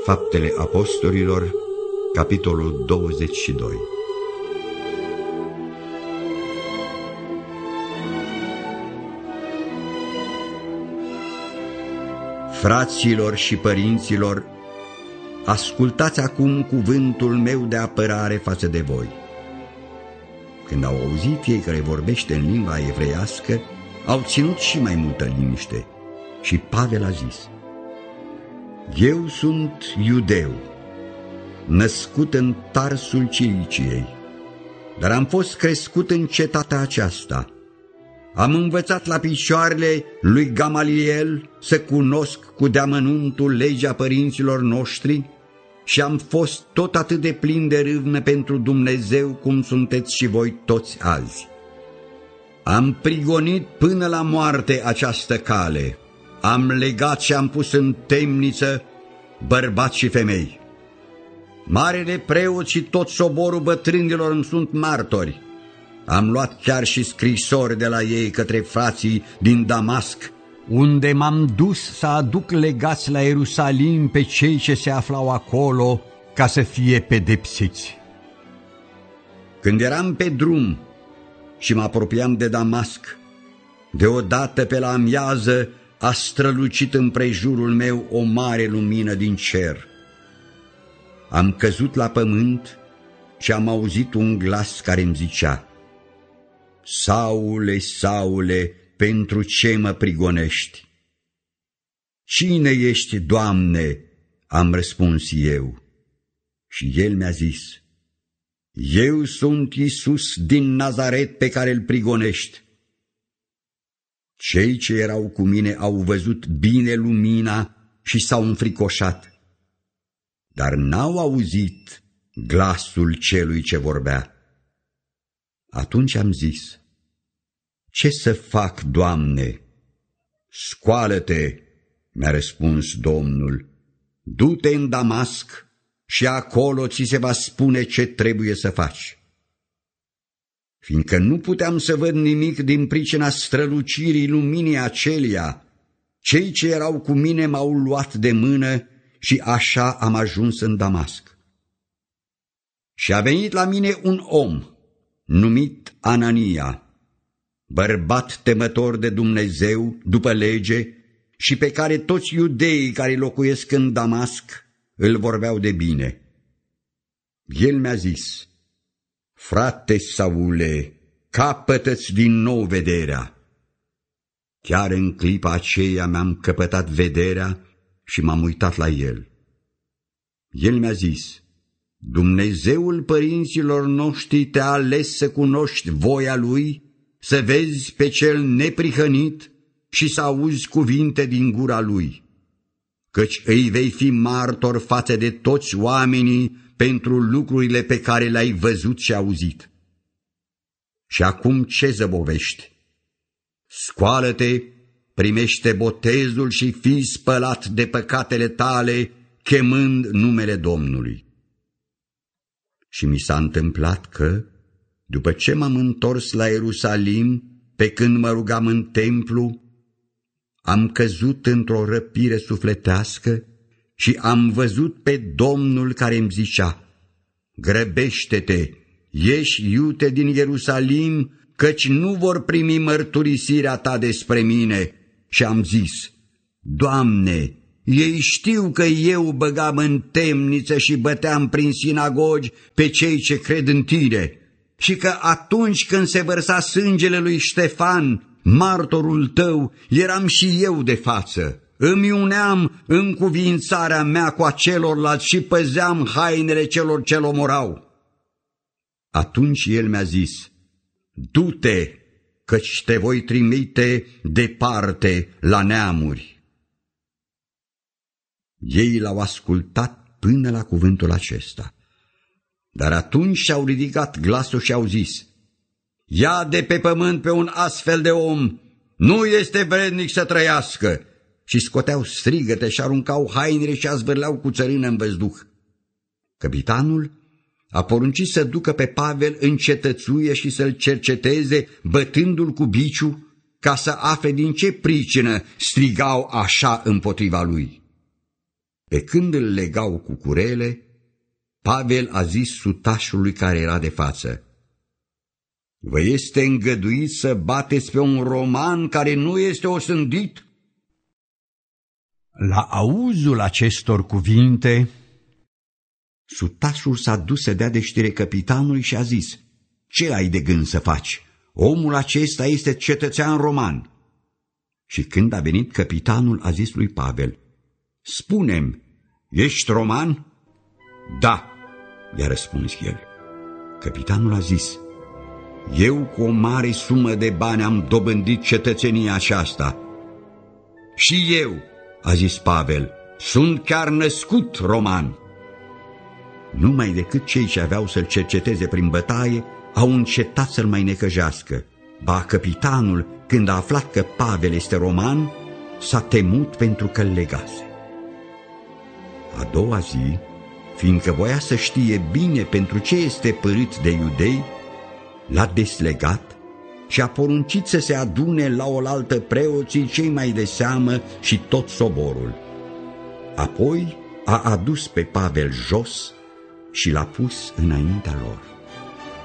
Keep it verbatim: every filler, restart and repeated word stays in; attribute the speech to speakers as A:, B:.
A: Faptele Apostolilor, capitolul douăzeci și doi. Fraților și părinților, ascultați acum cuvântul meu de apărare față de voi. Când au auzit ei care vorbește în limba evreiască, au ținut și mai multă liniște. Și Pavel a zis: Eu sunt iudeu, născut în Tarsul Ciliciei, dar am fost crescut în cetatea aceasta. Am învățat la picioarele lui Gamaliel să cunosc cu deamănuntul legea părinților noștri și am fost tot atât de plin de râvnă pentru Dumnezeu cum sunteți și voi toți azi. Am prigonit până la moarte această cale, am legat și am pus în temniță bărbați și femei. Marele preot și tot soborul bătrânilor îmi sunt martori. Am luat chiar și scrisori de la ei către frații din Damasc, unde m-am dus să aduc legați la Ierusalim pe cei ce se aflau acolo, ca să fie pedepsiți. Când eram pe drum și mă apropiam de Damasc, deodată pe la amiază a strălucit împrejurul meu o mare lumină din cer. Am căzut la pământ și am auzit un glas care îmi zicea: Saule, Saule, pentru ce mă prigonești? Cine ești, Doamne? Am răspuns eu. Și el mi-a zis: Eu sunt Iisus din Nazaret pe care îl prigonești. Cei ce erau cu mine au văzut bine lumina și s-au înfricoșat, dar n-au auzit glasul celui ce vorbea. Atunci am zis: Ce să fac, Doamne? Scoală-te, mi-a răspuns Domnul, du-te în Damasc și acolo ți se va spune ce trebuie să faci. Fiindcă nu puteam să văd nimic din pricina strălucirii luminii aceleia, cei ce erau cu mine m-au luat de mână și așa am ajuns în Damasc. Și a venit la mine un om numit Anania, bărbat temător de Dumnezeu după lege și pe care toți iudeii care locuiesc în Damasc îl vorbeau de bine. El mi-a zis: Frate Saule, capătă-ți din nou vederea. Chiar în clipa aceea mi-am căpătat vederea și m-am uitat la el. El mi-a zis: Dumnezeul părinților noștri te-a ales să cunoști voia Lui, să vezi pe cel neprihănit și să auzi cuvinte din gura Lui, căci îi vei fi martor față de toți oamenii pentru lucrurile pe care le-ai văzut și auzit. Și acum ce zăbovești? Scoală-te, primește botezul și fii spălat de păcatele tale, chemând numele Domnului. Și mi s-a întâmplat că, după ce m-am întors la Ierusalim, pe când mă rugam în templu, am căzut într-o răpire sufletească și am văzut pe Domnul care îmi zicea: Grăbește-te, ieși iute din Ierusalim, căci nu vor primi mărturisirea ta despre mine. Și am zis: Doamne, ei știu că eu băgam în temniță și băteam prin sinagogi pe cei ce cred în tine și că atunci când se vărsa sângele lui Ștefan, martorul tău, eram și eu de față. Îmi uneam în cuvințarea mea cu a celorlalți și păzeam hainele celor ce-l omorau. Atunci el mi-a zis: Du-te, căci te voi trimite departe la neamuri. Ei l-au ascultat până la cuvântul acesta. Dar atunci și-au ridicat glasul și au zis: Ia de pe pământ pe un astfel de om, nu este vrednic să trăiască. Și scoteau strigăte și aruncau hainele și azvârleau cu țărână în văzduh. Capitanul a poruncit să ducă pe Pavel în cetățuie și să-l cerceteze, bătându-l cu biciu, ca să afle din ce pricină strigau așa împotriva lui. Pe când îl legau cu curele, Pavel a zis sutașului care era de față: vă este îngăduit să bateți pe un roman care nu este osândit?
B: La auzul acestor cuvinte,
A: sutașul s-a dus să dea de știre căpitanului și a zis: ce ai de gând să faci? Omul acesta este cetățean roman. Și când a venit căpitanul, a zis lui Pavel: spune-mi, ești roman? Da, i-a răspuns el. Căpitanul a zis: eu cu o mare sumă de bani am dobândit cetățenia aceasta. Și eu, a zis Pavel, sunt chiar născut roman. Numai decât cei ce aveau să-l cerceteze prin bătaie au încetat să-l mai necăjească. Ba, căpitanul, când a aflat că Pavel este roman, s-a temut pentru că îl legase. A doua zi, fiindcă voia să știe bine pentru ce este părât de iudei, l-a deslegat și a poruncit să se adune la oaltă preoții cei mai de seamă și tot soborul. Apoi a adus pe Pavel jos și l-a pus înaintea lor.